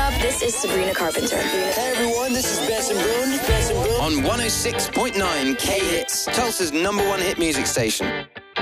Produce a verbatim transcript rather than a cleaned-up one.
up? This is Sabrina Carpenter. Hey everyone, this is Benson Boone. Benson Boone. On one oh six point nine K Hits, Tulsa's number one hit music station.